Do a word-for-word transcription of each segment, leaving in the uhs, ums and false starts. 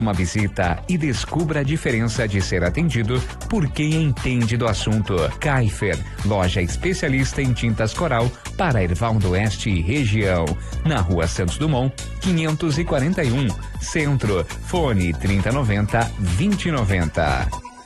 Uma visita e descubra a diferença de ser atendido por quem entende do assunto. Kaifer, loja especialista em tintas coral para Erval do Oeste e região. Na Rua Santos Dumont, quinhentos e quarenta e um, Centro. Fone trinta noventa, vinte noventa.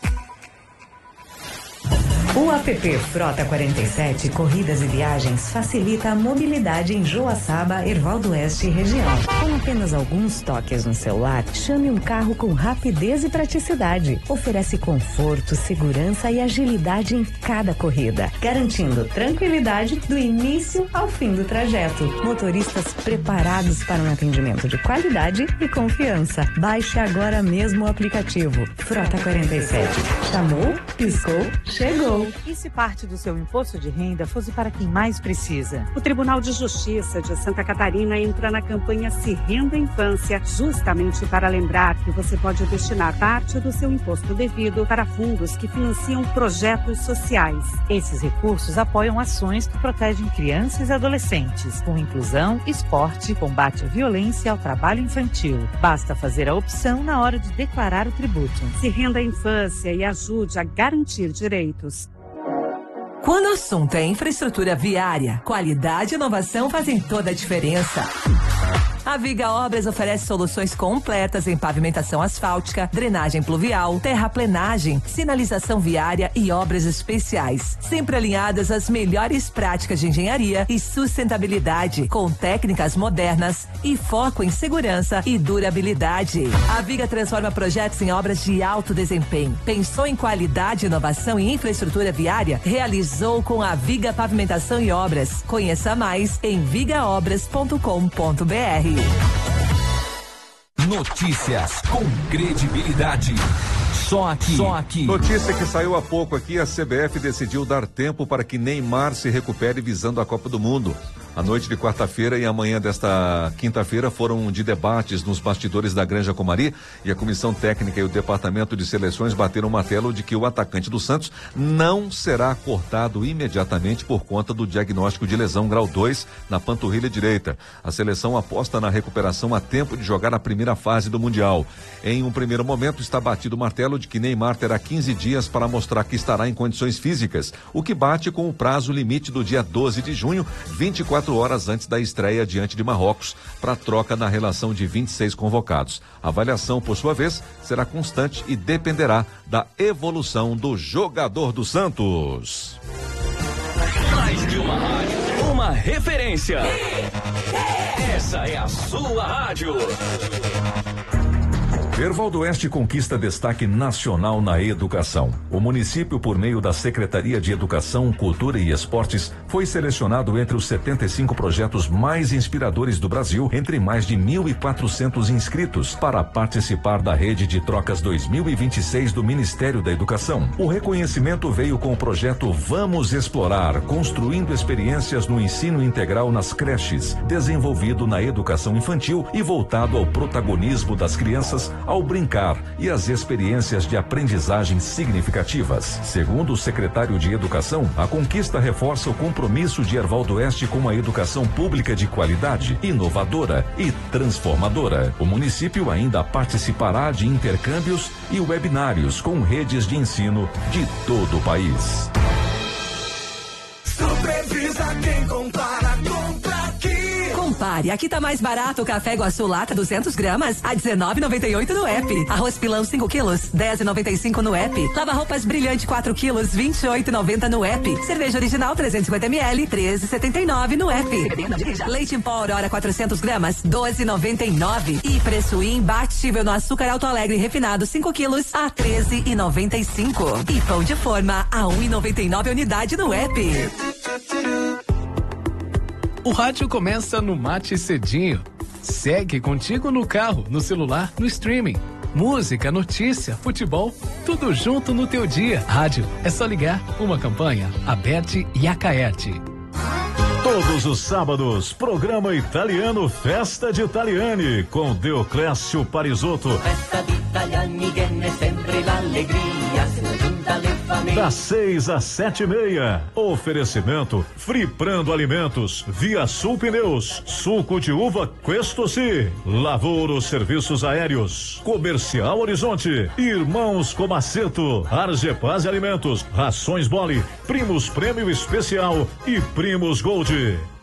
O app Frota quarenta e sete Corridas e Viagens facilita a mobilidade em Joaçaba, Erval do Oeste e região. Com apenas alguns toques no celular, chame um carro com rapidez e praticidade. Oferece conforto, segurança e agilidade em cada corrida, garantindo tranquilidade do início ao fim do trajeto. Motoristas preparados para um atendimento de qualidade e confiança. Baixe agora mesmo o aplicativo Frota quarenta e sete. Chamou, piscou, chegou. E se parte do seu imposto de renda fosse para quem mais precisa? O Tribunal de Justiça de Santa Catarina entra na campanha Se Renda Infância, justamente para lembrar que você pode destinar parte do seu imposto devido para fundos que financiam projetos sociais. Esses recursos apoiam ações que protegem crianças e adolescentes, com inclusão, esporte, combate à violência e ao trabalho infantil. Basta fazer a opção na hora de declarar o tributo. Se renda à infância e ajude a garantir direitos. Quando o assunto é infraestrutura viária, qualidade e inovação fazem toda a diferença. A Viga Obras oferece soluções completas em pavimentação asfáltica, drenagem pluvial, terraplenagem, sinalização viária e obras especiais, sempre alinhadas às melhores práticas de engenharia e sustentabilidade, com técnicas modernas e foco em segurança e durabilidade. A Viga transforma projetos em obras de alto desempenho. Pensou em qualidade, inovação e infraestrutura viária? Realizou com a Viga Pavimentação e Obras. Conheça mais em viga obras ponto com ponto br. Notícias com credibilidade. Só aqui. Só aqui. Notícia que saiu há pouco aqui: a C B F decidiu dar tempo para que Neymar se recupere visando a Copa do Mundo. A noite de quarta-feira e amanhã desta quinta-feira foram de debates nos bastidores da Granja Comari, e a comissão técnica e o departamento de seleções bateram o martelo de que o atacante do Santos não será cortado imediatamente por conta do diagnóstico de lesão grau dois na panturrilha direita. A seleção aposta na recuperação a tempo de jogar a primeira fase do Mundial. Em um primeiro momento está batido o martelo de que Neymar terá quinze dias para mostrar que estará em condições físicas, o que bate com o prazo limite do dia doze de junho, vinte e quatro horas antes da estreia diante de Marrocos, para troca na relação de vinte e seis convocados. A avaliação, por sua vez, será constante e dependerá da evolução do jogador do Santos. Mais de uma rádio, uma referência. Essa é a sua rádio. Erval do Oeste conquista destaque nacional na educação. O município, por meio da Secretaria de Educação, Cultura e Esportes, foi selecionado entre os setenta e cinco projetos mais inspiradores do Brasil, entre mais de mil e quatrocentos inscritos, para participar da Rede de Trocas dois mil e vinte e seis do Ministério da Educação. O reconhecimento veio com o projeto Vamos Explorar, construindo experiências no ensino integral nas creches, desenvolvido na educação infantil e voltado ao protagonismo das crianças ao brincar e as experiências de aprendizagem significativas. Segundo o secretário de Educação, a conquista reforça o compromisso de Erval do Oeste com a educação pública de qualidade, inovadora e transformadora. O município ainda participará de intercâmbios e webinários com redes de ensino de todo o país. Supervisa quem compara, compra aqui. Compare, aqui tá mais barato o café Iguaçu lata duzentos gramas a dezenove e noventa e oito no app. Arroz pilão cinco quilos, dez e noventa e cinco no app. Lava roupas brilhante quatro quilos, vinte e oito e noventa no app. Cerveja original trezentos e cinquenta mililitros, treze e setenta e nove no app. Leite em pó Aurora quatrocentos gramas, doze e noventa e nove. E preço imbatível no açúcar Alto Alegre refinado cinco quilos a treze e noventa e cinco. E pão de forma a um e noventa e nove unidade no app. O rádio começa no Mate Cedinho. Segue contigo no carro, no celular, no streaming. Música, notícia, futebol, tudo junto no teu dia. Rádio, é só ligar. Uma campanha, Aberte e Acaerte. Todos os sábados, programa italiano Festa de Italiani, com Deoclésio Parisotto. Festa di Italia mi viene sempre l'allegria, se la giunta le famiglie. Das seis às sete e meia. Oferecimento Friprando Alimentos, Via Sul Pneus, Suco de Uva Questoci, Lavouro Serviços Aéreos, Comercial Horizonte, Irmãos Comaceto, Argepaz Alimentos, Rações Bole, Primos Prêmio Especial e Primos Gold.